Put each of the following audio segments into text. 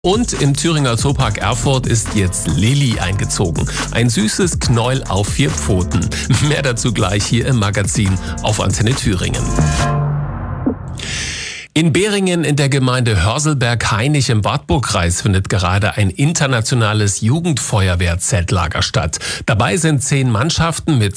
Und im Thüringer Zoopark Erfurt ist jetzt Lilli eingezogen. Ein süßes Knäuel auf 4 Pfoten. Mehr dazu gleich hier im Magazin auf Antenne Thüringen. In Beringen in der Gemeinde Hörselberg-Hainich im Wartburgkreis findet gerade ein internationales Jugendfeuerwehr-Zeltlager statt. Dabei sind 10 Mannschaften mit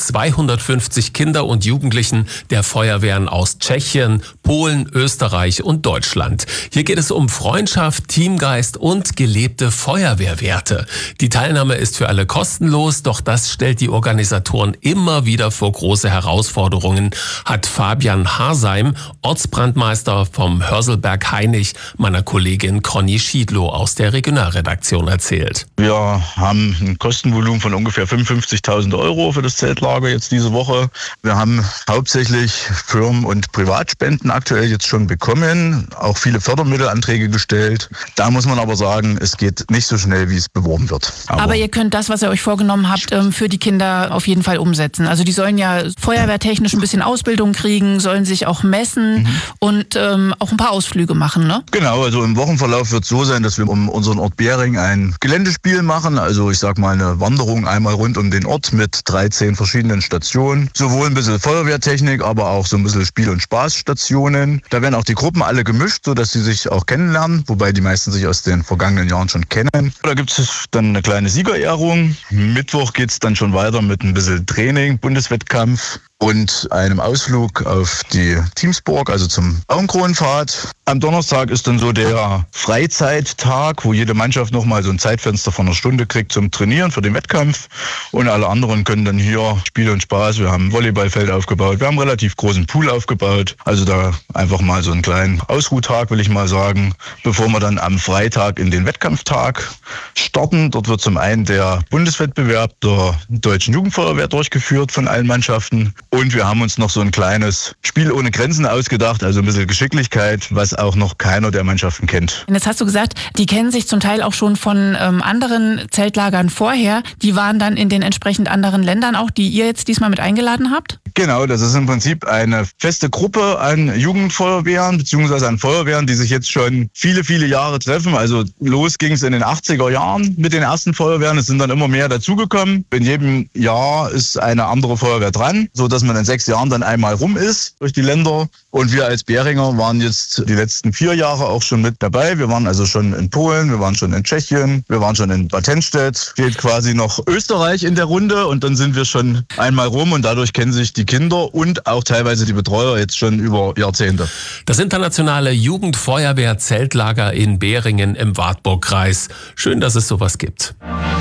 250 Kinder und Jugendlichen der Feuerwehren aus Tschechien, Polen, Österreich und Deutschland. Hier geht es um Freundschaft, Teamgeist und gelebte Feuerwehrwerte. Die Teilnahme ist für alle kostenlos, doch das stellt die Organisatoren immer wieder vor große Herausforderungen, hat Fabian Harsheim, Ortsbrandmeister vom Hörselberg-Hainich, meiner Kollegin Conny Schiedlow aus der Regionalredaktion erzählt. Wir haben ein Kostenvolumen von ungefähr 55.000 € für das Zeltlager jetzt diese Woche. Wir haben hauptsächlich Firmen- und Privatspenden aktuell jetzt schon bekommen, auch viele Fördermittelanträge gestellt. Da muss man aber sagen, es geht nicht so schnell, wie es beworben wird. Aber ihr könnt das, was ihr euch vorgenommen habt, für die Kinder auf jeden Fall umsetzen. Also die sollen ja feuerwehrtechnisch ein bisschen Ausbildung kriegen, sollen sich auch messen und auch ein paar Ausflüge machen, ne? Genau, also im Wochenverlauf wird es so sein, dass wir um unseren Ort Bering ein Geländespiel machen. Also ich sag mal eine Wanderung einmal rund um den Ort mit 13 verschiedenen Stationen. Sowohl ein bisschen Feuerwehrtechnik, aber auch so ein bisschen Spiel- und Spaßstationen. Da werden auch die Gruppen alle gemischt, sodass sie sich auch kennenlernen, wobei die meisten sich aus den vergangenen Jahren schon kennen. Da gibt es dann eine kleine Siegerehrung. Mittwoch geht es dann schon weiter mit ein bisschen Training, Bundeswettkampf und einem Ausflug auf die Teamsburg, also zum Auenkronenpfad. Am Donnerstag ist dann so der Freizeittag, wo jede Mannschaft nochmal so ein Zeitfenster von einer Stunde kriegt zum Trainieren für den Wettkampf. Und alle anderen können dann hier Spiel und Spaß. Wir haben ein Volleyballfeld aufgebaut, wir haben einen relativ großen Pool aufgebaut. Also da einfach mal so einen kleinen Ausruhtag, will ich mal sagen, bevor wir dann am Freitag in den Wettkampftag starten. Dort wird zum einen der Bundeswettbewerb der Deutschen Jugendfeuerwehr durchgeführt von allen Mannschaften. Und wir haben uns noch so ein kleines Spiel ohne Grenzen ausgedacht, also ein bisschen Geschicklichkeit, was auch noch keiner der Mannschaften kennt. Und jetzt hast du gesagt, die kennen sich zum Teil auch schon von anderen Zeltlagern vorher. Die waren dann in den entsprechend anderen Ländern auch, die ihr jetzt diesmal mit eingeladen habt? Genau, das ist im Prinzip eine feste Gruppe an Jugendfeuerwehren beziehungsweise an Feuerwehren, die sich jetzt schon viele, viele Jahre treffen. Also los ging es in den 80er Jahren mit den ersten Feuerwehren. Es sind dann immer mehr dazugekommen. In jedem Jahr ist eine andere Feuerwehr dran, so dass man in 6 Jahren dann einmal rum ist durch die Länder. Und wir als Beringer waren jetzt die letzten 4 Jahre auch schon mit dabei. Wir waren also schon in Polen, wir waren schon in Tschechien, wir waren schon in Bad Tennstedt. Fehlt quasi noch Österreich in der Runde und dann sind wir schon einmal rum und dadurch kennen sich die Kinder und auch teilweise die Betreuer jetzt schon über Jahrzehnte. Das internationale Jugendfeuerwehr-Zeltlager in Beringen im Wartburgkreis. Schön, dass es sowas gibt.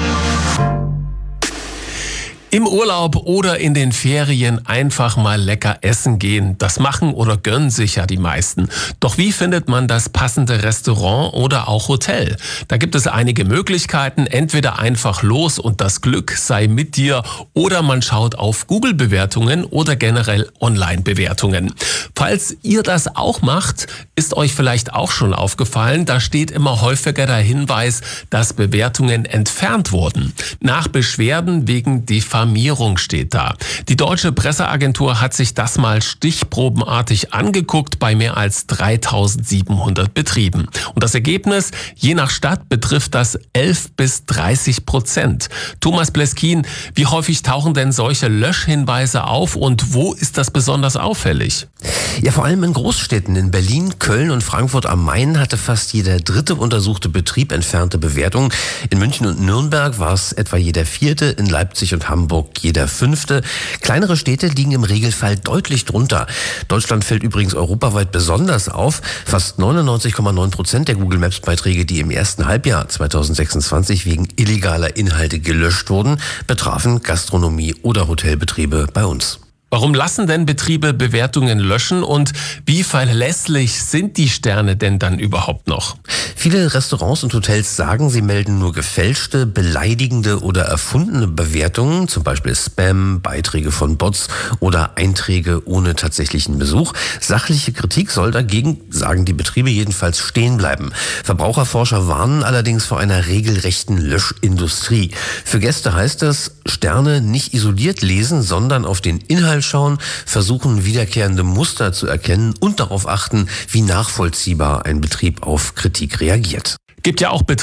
Im Urlaub oder in den Ferien einfach mal lecker essen gehen. Das machen oder gönnen sich ja die meisten. Doch wie findet man das passende Restaurant oder auch Hotel? Da gibt es einige Möglichkeiten. Entweder einfach los und das Glück sei mit dir oder man schaut auf Google-Bewertungen oder generell Online-Bewertungen. Falls ihr das auch macht, ist euch vielleicht auch schon aufgefallen, da steht immer häufiger der Hinweis, dass Bewertungen entfernt wurden. Nach Beschwerden wegen Diffamierung steht da. Die Deutsche Presseagentur hat sich das mal stichprobenartig angeguckt bei mehr als 3.700 Betrieben. Und das Ergebnis, je nach Stadt betrifft das 11-30%. Thomas Bleskin, wie häufig tauchen denn solche Löschhinweise auf und wo ist das besonders auffällig? Ja, vor allem in Großstädten. In Berlin, Köln und Frankfurt am Main hatte fast jeder 3. untersuchte Betrieb entfernte Bewertungen. In München und Nürnberg war es etwa jeder 4., in Leipzig und Hamburg jeder 5. Kleinere Städte liegen im Regelfall deutlich drunter. Deutschland fällt übrigens europaweit besonders auf. Fast 99,9% der Google Maps Beiträge, die im ersten Halbjahr 2026 wegen illegaler Inhalte gelöscht wurden, betrafen Gastronomie oder Hotelbetriebe bei uns. Warum lassen denn Betriebe Bewertungen löschen und wie verlässlich sind die Sterne denn dann überhaupt noch? Viele Restaurants und Hotels sagen, sie melden nur gefälschte, beleidigende oder erfundene Bewertungen, zum Beispiel Spam, Beiträge von Bots oder Einträge ohne tatsächlichen Besuch. Sachliche Kritik soll dagegen, sagen die Betriebe jedenfalls, stehen bleiben. Verbraucherforscher warnen allerdings vor einer regelrechten Löschindustrie. Für Gäste heißt das, Sterne nicht isoliert lesen, sondern auf den Inhalt schauen, versuchen wiederkehrende Muster zu erkennen und darauf achten, wie nachvollziehbar ein Betrieb auf Kritik reagiert. Gibt ja auch